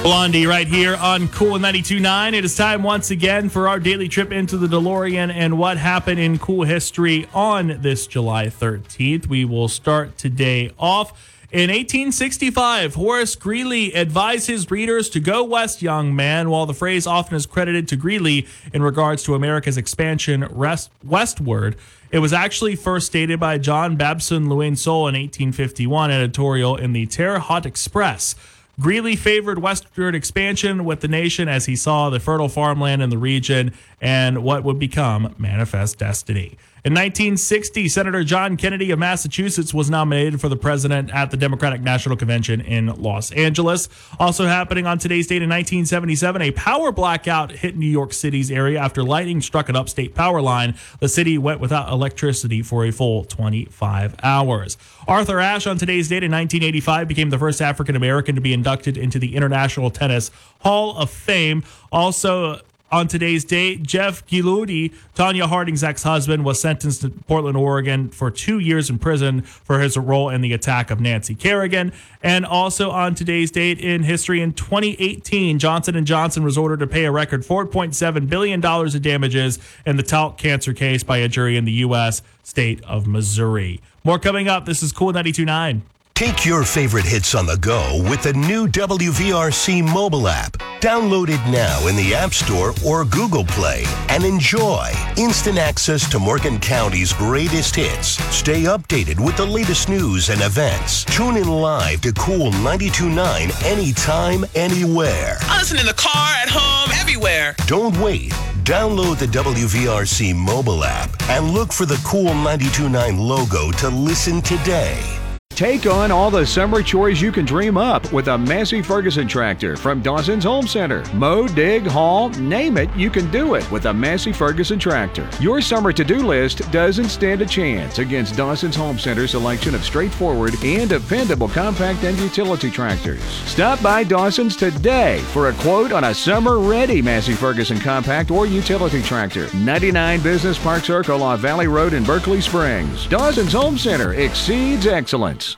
Blondie right here on Cool 92.9. It is time once again for our daily trip into the DeLorean and what happened in cool history on this July 13th. We will start today off. In 1865, Horace Greeley advised his readers to go west, young man. While the phrase often is credited to Greeley in regards to America's expansion westward, it was actually first stated by John Babson Lewin-Soule in 1851 editorial in the Terre Haute Express. Greeley favored westward expansion with the nation as he saw the fertile farmland in the region and what would become manifest destiny. In 1960, Senator John Kennedy of Massachusetts was nominated for the president at the Democratic National Convention in Los Angeles. Also happening on today's date in 1977, a power blackout hit New York City's area after lightning struck an upstate power line. The city went without electricity for a full 25 hours. Arthur Ashe on today's date in 1985 became the first African American to be inducted into the International Tennis Hall of Fame. Also on today's date, Jeff Ghilotti, Tonya Harding's ex-husband, was sentenced to Portland, Oregon for 2 years in prison for his role in the attack of Nancy Kerrigan. And also on today's date in history, in 2018, Johnson & Johnson was ordered to pay a record $4.7 billion of damages in the talc cancer case by a jury in the U.S. state of Missouri. More coming up. This is Cool 92.9. Take your favorite hits on the go with the new WVRC mobile app. Download it now in the App Store or Google Play and enjoy instant access to Morgan County's greatest hits. Stay updated with the latest news and events. Tune in live to Cool 92.9 anytime, anywhere. I listen in the car, at home, everywhere. Don't wait. Download the WVRC mobile app and look for the Cool 92.9 logo to listen today. Take on all the summer chores you can dream up with a Massey Ferguson tractor from Dawson's Home Center. Mow, dig, haul, name it, you can do it with a Massey Ferguson tractor. Your summer to-do list doesn't stand a chance against Dawson's Home Center's selection of straightforward and dependable compact and utility tractors. Stop by Dawson's today for a quote on a summer-ready Massey Ferguson compact or utility tractor. 99 Business Park Circle off Valley Road in Berkeley Springs. Dawson's Home Center exceeds excellence.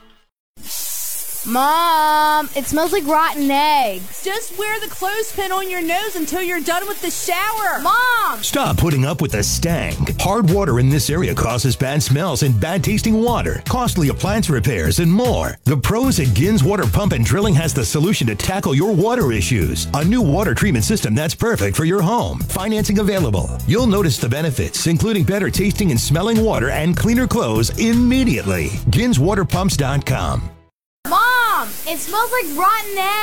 Mom, it smells like rotten eggs. Just wear the clothespin on your nose until you're done with the shower. Mom! Stop putting up with the stank. Hard water in this area causes bad smells and bad tasting water, costly appliance repairs, and more. The pros at Gins Water Pump and Drilling has the solution to tackle your water issues. A new water treatment system that's perfect for your home. Financing available. You'll notice the benefits, including better tasting and smelling water and cleaner clothes immediately. GinsWaterPumps.com. Mom, it smells like rotten eggs.